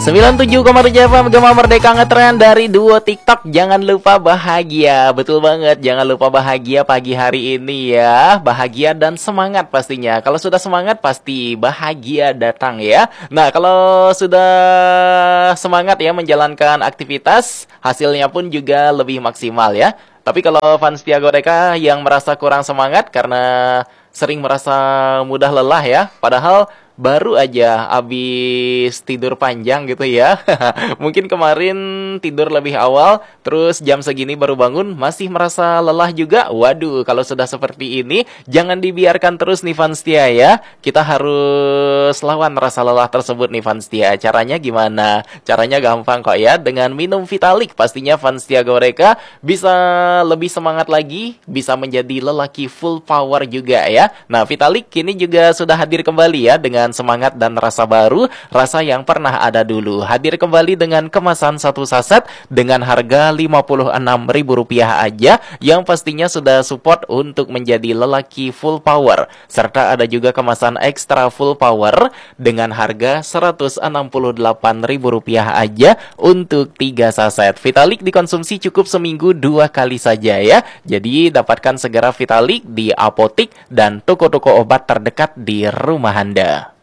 97,7 FM Gema Merdeka ngetren dari duo TikTok. Jangan lupa bahagia. Betul banget, jangan lupa bahagia pagi hari ini ya. Bahagia dan semangat pastinya. Kalau sudah semangat pasti bahagia datang ya. Nah, kalau sudah semangat ya menjalankan aktivitas, hasilnya pun juga lebih maksimal ya. Tapi kalau fans Setia Godeka yang merasa kurang semangat karena sering merasa mudah lelah ya, padahal baru aja habis tidur panjang gitu ya. Mungkin kemarin tidur lebih awal, terus jam segini baru bangun, masih merasa lelah juga. Waduh, kalau sudah seperti ini, jangan dibiarkan terus nih fans setia ya. Kita harus lawan rasa lelah tersebut nih fans setia. Caranya gimana? Caranya gampang kok ya. Dengan minum Vitalik, pastinya fans setia Goreka bisa lebih semangat lagi, bisa menjadi lelaki full power juga ya. Nah, Vitalik kini juga sudah hadir kembali ya dengan semangat dan rasa baru, rasa yang pernah ada dulu. Hadir kembali dengan kemasan satu saset dengan harga Rp56.000 aja, yang pastinya sudah support untuk menjadi lelaki full power. Serta ada juga kemasan ekstra full power dengan harga Rp168.000 aja untuk 3 saset. Vitalik dikonsumsi cukup seminggu 2 kali saja ya. Jadi dapatkan segera Vitalik di apotik dan toko-toko obat terdekat di rumah Anda.